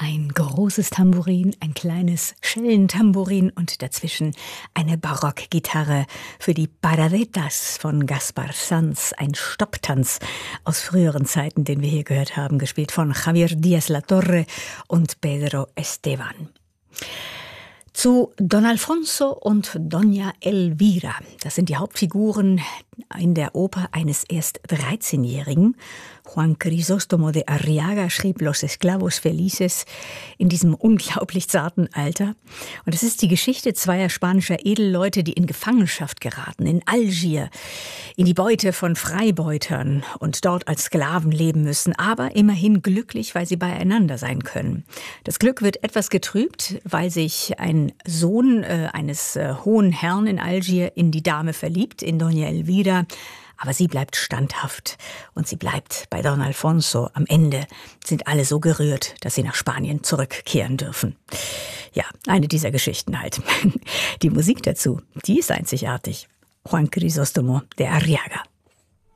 Ein großes Tambourin, ein kleines Schellentambourin und dazwischen eine Barockgitarre für die Paradetas von Gaspar Sanz, ein Stopptanz aus früheren Zeiten, den wir hier gehört haben, gespielt von Javier Díaz-Latorre und Pedro Esteban. Zu Don Alfonso und Doña Elvira. Das sind die Hauptfiguren in der Oper eines erst 13-Jährigen. Juan Crisóstomo de Arriaga schrieb Los Esclavos Felices in diesem unglaublich zarten Alter. Und es ist die Geschichte zweier spanischer Edelleute, die in Gefangenschaft geraten, in Algier, in die Beute von Freibeutern und dort als Sklaven leben müssen, aber immerhin glücklich, weil sie beieinander sein können. Das Glück wird etwas getrübt, weil sich ein Sohn eines hohen Herrn in Algier in die Dame verliebt, in Doña Elvira. Aber sie bleibt standhaft und sie bleibt bei Don Alfonso. Am Ende sind alle so gerührt, dass sie nach Spanien zurückkehren dürfen. Ja, eine dieser Geschichten halt. Die Musik dazu, die ist einzigartig. Juan Crisóstomo de Arriaga.